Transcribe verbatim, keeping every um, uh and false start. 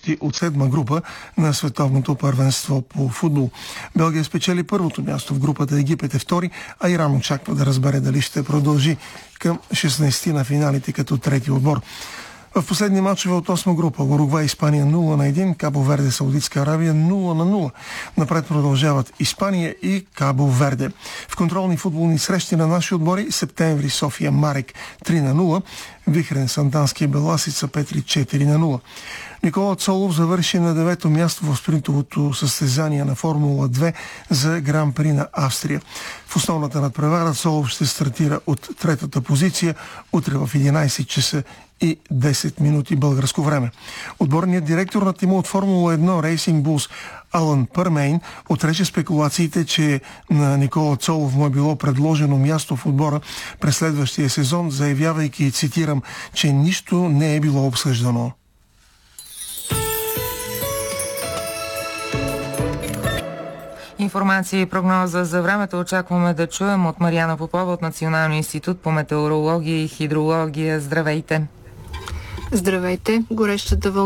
участниците от седма група на световното първенство по футбол. Белгия спечели първото място в групата, Египет е втори, а Иран очаква да разбере дали ще продължи към шестнайсети на финалите като трети отбор. В последни мачове от осма група Уругвай Испания нула на един, Кабо Верде Саудитска Аравия нула на нула. Напред продължават Испания и Кабо Верде. В контролни футболни срещи на наши отбори Септември София Марек три на нула, Вихрен Сандански Беласица Петри четири на нула. Никола Цолов завърши на девето място в спринтовото състезание на Формула две за Гран При на Австрия. В основната надпревара Цолов ще стартира от третата позиция утре в единайсет часа и десет минути българско време. Отборният директор на тима от Формула едно Racing Bulls Алън Пърмейн отрече спекулациите, че на Никола Цолов му е било предложено място в отбора през следващия сезон, заявявайки, цитирам, че нищо не е било обсъждано. Информация и прогноза за времето очакваме да чуем от Мариана Попова от Националния институт по метеорология и хидрология. Здравейте! Здравейте! Горещата вълна